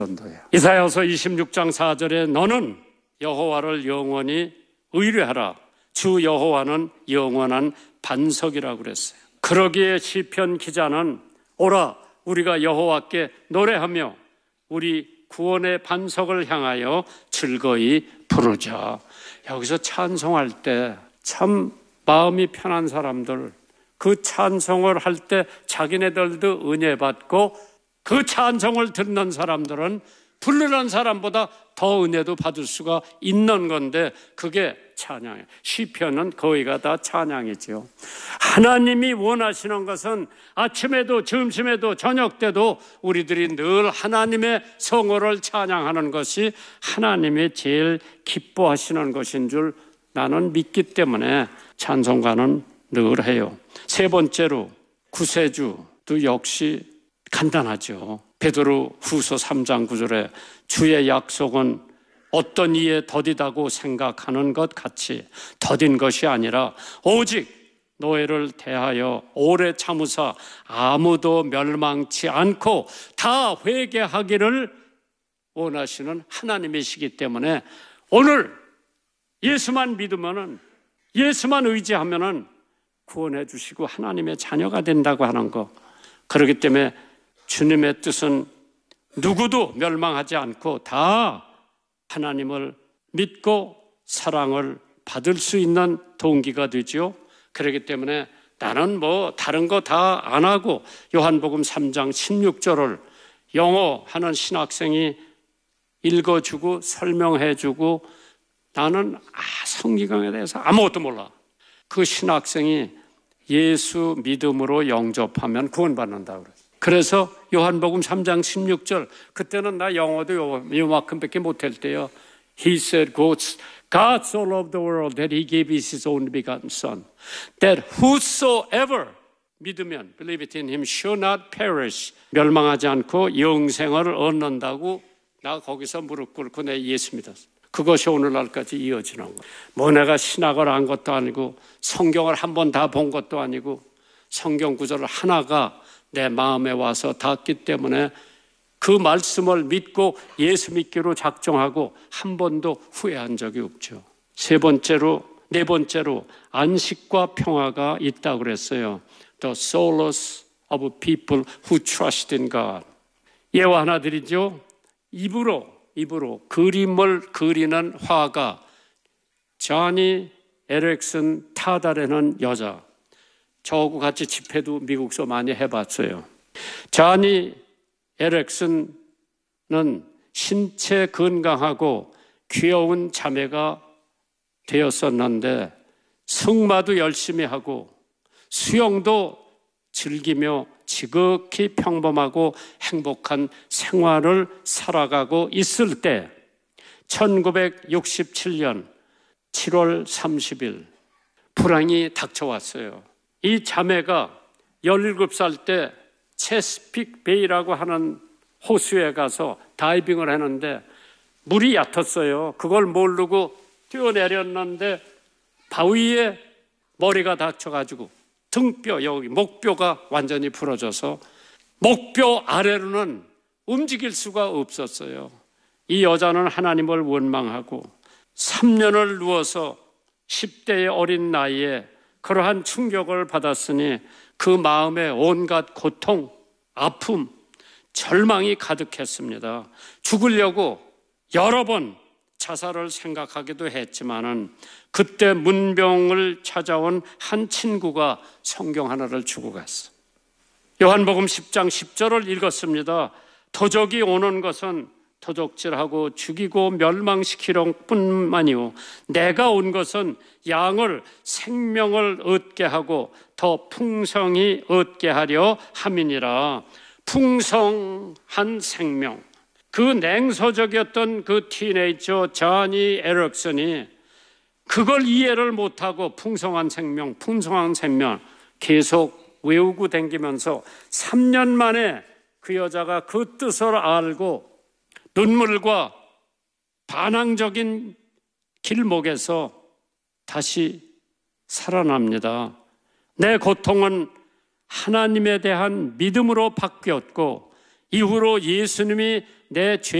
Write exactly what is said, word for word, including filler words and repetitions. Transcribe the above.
이사야서 이십육 장 사 절에 너는 여호와를 영원히 의뢰하라. 주 여호와는 영원한 반석이라고 그랬어요. 그러기에 시편 기자는 오라 우리가 여호와께 노래하며 우리 구원의 반석을 향하여 즐거이 부르자. 여기서 찬송할 때 참 마음이 편한 사람들, 그 찬송을 할 때 자기네들도 은혜 받고 그 찬송을 듣는 사람들은 부르는 사람보다 더 은혜도 받을 수가 있는 건데 그게 찬양이에요. 시편은 거의가 다 찬양이죠. 하나님이 원하시는 것은 아침에도 점심에도 저녁 때도 우리들이 늘 하나님의 성호를 찬양하는 것이 하나님이 제일 기뻐하시는 것인 줄 나는 믿기 때문에 찬송가는 늘 해요. 세 번째로 구세주도 역시 간단하죠. 베드로 후서 삼 장 구 절에 주의 약속은 어떤 이에 더디다고 생각하는 것 같이 더딘 것이 아니라 오직 노예를 대하여 오래 참으사 아무도 멸망치 않고 다 회개하기를 원하시는 하나님이시기 때문에 오늘 예수만 믿으면은 예수만 의지하면은 구원해 주시고 하나님의 자녀가 된다고 하는 거. 그렇기 때문에 주님의 뜻은 누구도 멸망하지 않고 다 하나님을 믿고 사랑을 받을 수 있는 동기가 되죠. 그렇기 때문에 나는 뭐 다른 거 다 안 하고 요한복음 삼 장 십육 절을 영어 하는 신학생이 읽어주고 설명해주고 나는 아, 성경에 대해서 아무것도 몰라. 그 신학생이 예수 믿음으로 영접하면 구원받는다고 그랬어요. 그래서 요한복음 삼 장 십육 절 그때는 나 영어도 요, 요만큼밖에 못할 때요. He said, God so loved the world that he gave his only begotten son that whosoever 믿으면 believe it in him shall not perish 멸망하지 않고 영생을 얻는다고 나 거기서 무릎 꿇고 내 예수 믿었어. 그것이 오늘날까지 이어지는 거예요. 뭐 내가 신학을 한 것도 아니고 성경을 한 번 다 본 것도 아니고 성경 구절 하나가 내 마음에 와서 닿았기 때문에 그 말씀을 믿고 예수 믿기로 작정하고 한 번도 후회한 적이 없죠. 세 번째로, 네 번째로 안식과 평화가 있다고 그랬어요. The solace of people who trust in God. 예화 하나 드리죠. 입으로 입으로 그림을 그리는 화가 자니 에릭슨 타다라는 여자. 저하고 같이 집회도 미국서 많이 해봤어요. 자니 에릭슨은 신체 건강하고 귀여운 자매가 되었었는데 승마도 열심히 하고 수영도 즐기며 지극히 평범하고 행복한 생활을 살아가고 있을 때 천구백육십칠 년 칠월 삼십일 불황이 닥쳐왔어요. 이 자매가 열일곱 살 때 체스픽 베이라고 하는 호수에 가서 다이빙을 했는데 물이 얕았어요. 그걸 모르고 뛰어내렸는데 바위에 머리가 닥쳐가지고 등뼈, 여기 목뼈가 완전히 부러져서 목뼈 아래로는 움직일 수가 없었어요. 이 여자는 하나님을 원망하고 삼 년을 누워서 십 대의 어린 나이에 그러한 충격을 받았으니 그 마음에 온갖 고통, 아픔, 절망이 가득했습니다. 죽으려고 여러 번 자살을 생각하기도 했지만은 그때 문병을 찾아온 한 친구가 성경 하나를 주고 갔어. 요한복음 십 장 십 절을 읽었습니다. 도적이 오는 것은 도적질하고 죽이고 멸망시키려 뿐만이요 내가 온 것은 양을 생명을 얻게 하고 더 풍성히 얻게 하려 함이니라. 풍성한 생명. 그 냉소적이었던 그 티네이저 자니 에릭슨이 그걸 이해를 못하고 풍성한 생명, 풍성한 생명 계속 외우고 다니면서 삼 년 만에 그 여자가 그 뜻을 알고 눈물과 반항적인 길목에서 다시 살아납니다. 내 고통은 하나님에 대한 믿음으로 바뀌었고 이후로 예수님이 내 죄